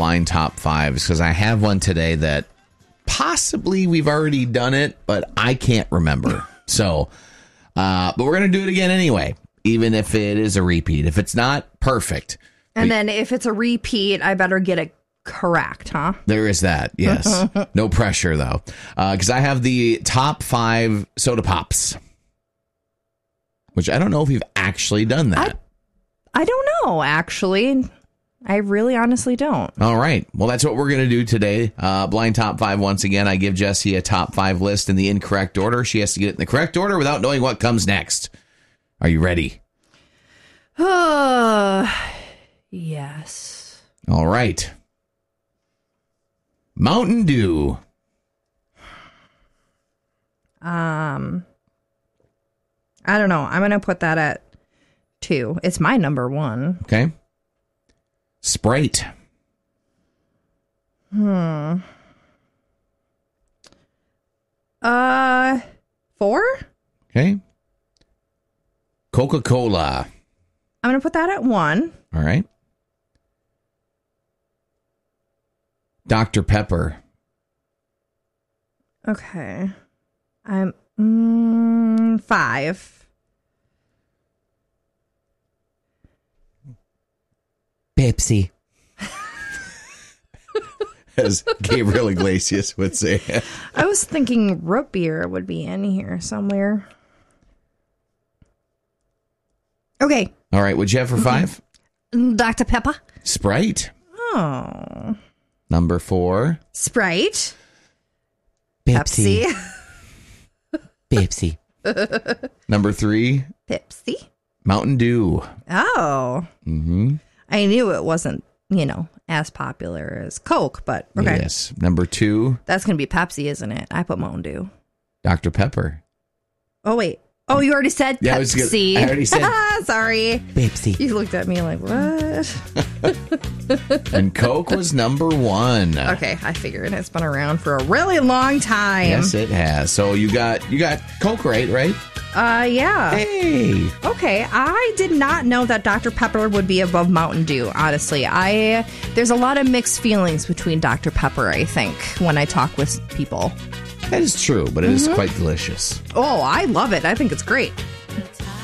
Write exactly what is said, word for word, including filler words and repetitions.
blind top fives because I have one today that possibly we've already done it, but I can't remember. So, uh, but we're going to do it again anyway, even if it is a repeat. If it's not, perfect. And but then if it's a repeat, I better get it correct, huh? There is that, yes. No pressure, though, because uh, I have the top five soda pops, which I don't know if we've actually done that. I, I don't know, actually. I really honestly don't. All right. Well, that's what we're going to do today. Uh, blind top five. Once again, I give Jessie a top five list in the incorrect order. She has to get it in the correct order without knowing what comes next. Are you ready? Uh, yes. All right. Mountain Dew. Um, I don't know. I'm going to put that at two. It's my number one. Okay. Sprite. Hmm. Uh, four? Okay. Coca-Cola. I'm going to put that at one. All right. Doctor Pepper. Okay. I'm mm, five. Pepsi. As Gabriel Iglesias would say. I was thinking root beer would be in here somewhere. Okay. All right. What'd you have for five? Doctor Pepper. Sprite. Oh. Number four. Sprite. Pepsi. Pepsi. Pepsi. Number three. Pepsi. Mountain Dew. Oh. Mm-hmm. I knew it wasn't, you know, as popular as Coke, but okay. Yes. Number two. That's going to be Pepsi, isn't it? I put Mountain Dew. Doctor Pepper. Oh, wait. Oh, you already said yeah, Pepsi. I, I already said Sorry. Pepsi. You looked at me like, what? And Coke was number one. Okay, I figured it's been around for a really long time. Yes, it has. So you got you got Coke right, right? Uh, yeah. Hey. Okay, I did not know that Doctor Pepper would be above Mountain Dew, honestly. I There's a lot of mixed feelings between Doctor Pepper, I think, when I talk with people. That is true, but it mm-hmm. is quite delicious. Oh, I love it. I think it's great.